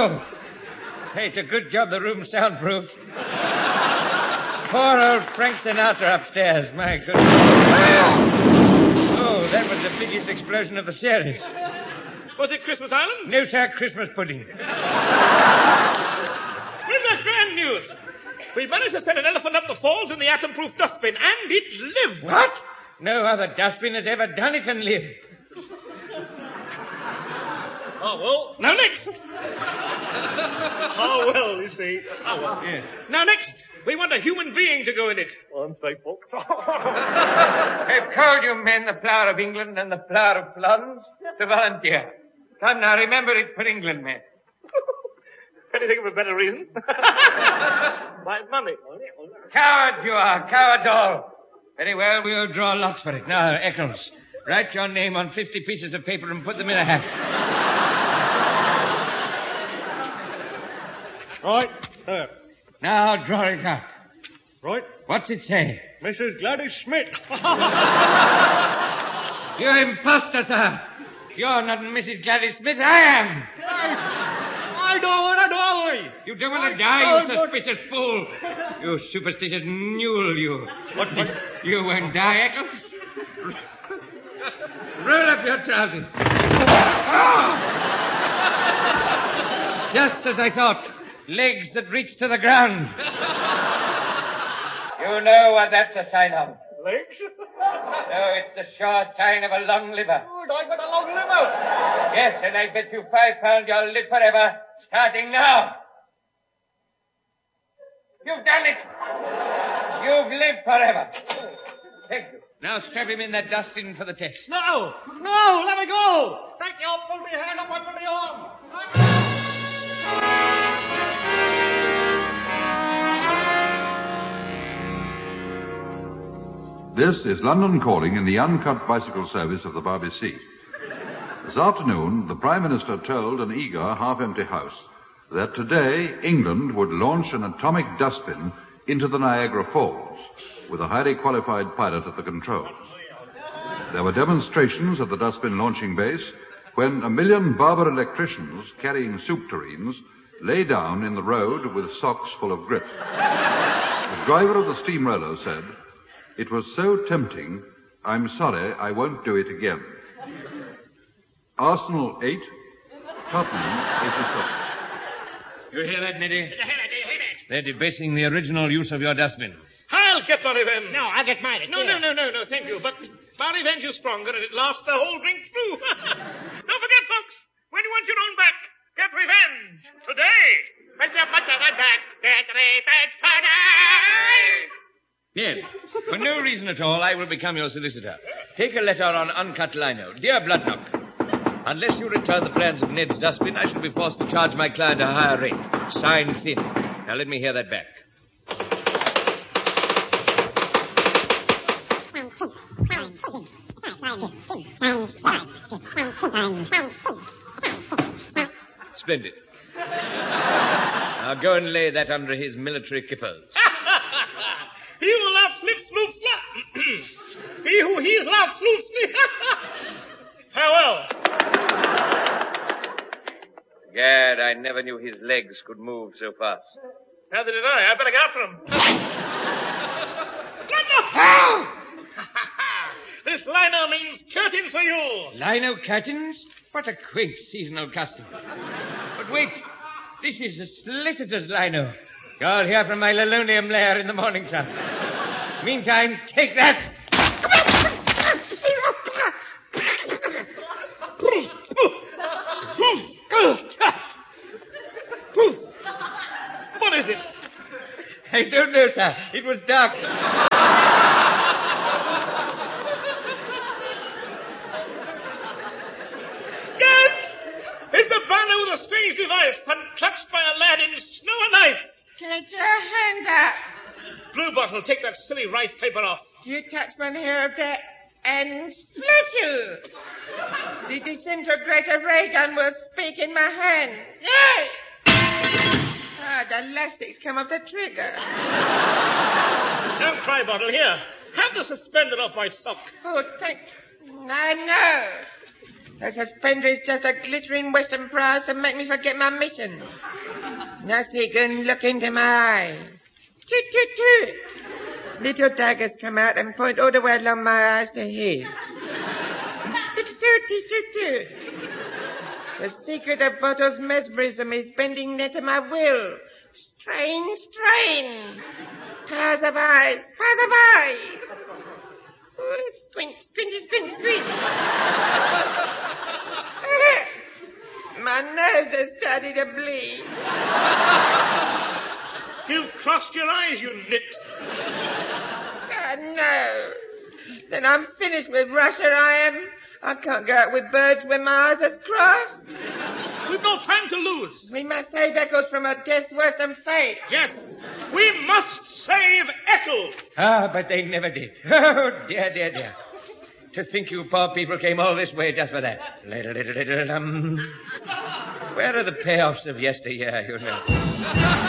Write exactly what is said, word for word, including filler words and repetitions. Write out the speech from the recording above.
Oh. Hey, it's a good job the room's soundproof. Poor old Frank Sinatra upstairs. My goodness. Oh, that was the biggest explosion of the series. Was it Christmas Island? No, sir, Christmas pudding. We've got grand news. We've managed to send an elephant up the falls in the atom-proof dustbin, and it lived. What? No other dustbin has ever done it and lived. Oh, well, now next. Oh, well, you see. Oh, well. Yes. Now next, we want a human being to go in it. Unfaithful. I've called you men the flower of England and the flower of Florence to volunteer. Come now, remember it's for England, men. Can you think of a better reason? My money. Cowards you are, cowards all. Very well, we'll draw lots for it. Now, Eccles, write your name on fifty pieces of paper and put them in a hat. Right, there. Now, draw it out. Right. What's it say? Missus Gladys Smith. You impostor, sir. You're not Missus Gladys Smith. I am. I don't want to die. You don't want to die, you suspicious fool. You superstitious mule, you. What, what? You won't die, Eccles. Roll up your trousers. Oh! Just as I thought. Legs that reach to the ground. You know what that's a sign of. Legs? No, it's the sure sign of a long liver. Good, I've got a long liver. Yes, and I bet you five pounds you'll live forever, starting now. You've done it. You've lived forever. Thank you. Now strap him in that dustbin for the test. No, no, let me go. Take your pulled hand up under the arm. This is London Calling in the uncut bicycle service of the B B C. This afternoon, the Prime Minister told an eager, half-empty House that today England would launch an atomic dustbin into the Niagara Falls with a highly qualified pilot at the controls. There were demonstrations at the dustbin launching base when a million barber electricians carrying soup tureens lay down in the road with socks full of grit. The driver of the steamroller said, "It was so tempting, I'm sorry I won't do it again." Arsenal eight, Tottenham eighty-seven. You hear that, Neddy? They're debasing the original use of your dustbin. I'll get my revenge. No, I'll get mine. No, no, no, no, no, thank you. But my revenge is stronger and it lasts the whole drink through. Don't forget, folks, when you want your own back, get revenge today. Yes. For no reason at all, I will become your solicitor. Take a letter on uncut lino. Dear Bloodknock, unless you return the plans of Ned's dustbin, I shall be forced to charge my client a higher rate. Sign thin. Now let me hear that back. Splendid. Now go and lay that under his military kippers. He who laughs, flip, floof, flap. He who hears, laughs, floof, flip. Farewell. Gad, I never knew his legs could move so fast. Neither did I. I better get after him. This lino means curtains for you. Lino curtains? What a quaint seasonal custom. But wait, this is a solicitor's lino. You'll hear from my linoleum lair in the morning, son. Meantime, take that. What is it? I don't know, sir. It was dark. Gad! It's the banner with a strange device, untouched by a lad in snow and ice. Get your hands up. Blue Bottle, take that silly rice paper off. You touch my hair of that and split you. The disintegrator ray gun will speak in my hand. Yay! Ah, the elastics come off the trigger. Don't cry, Bottle. Here, have the suspender off my sock. Oh, thank... I know. The suspender is just a glittering western prize to make me forget my mission. Nasty can look into my eyes. Toot, toot, toot. Little daggers come out and point all the way along my eyes to his. Toot, toot, toot, toot, toot. The secret of Bottle's mesmerism is bending near to my will. Strain, strain. Pairs of eyes, pairs of eyes. Ooh, squint, squinty, squint, squint. My nose has started to bleed. You've crossed your eyes, you nit. Oh, no. Then I'm finished with Russia, I am. I can't go out with birds when my eyes are crossed. We've no time to lose. We must save Eccles from a death worse than fate. Yes, we must save Eccles. Ah, but they never did. Oh, dear, dear, dear. To think you poor people came all this way just for that. Little, little, little, um... Where are the payoffs of yesteryear, you know?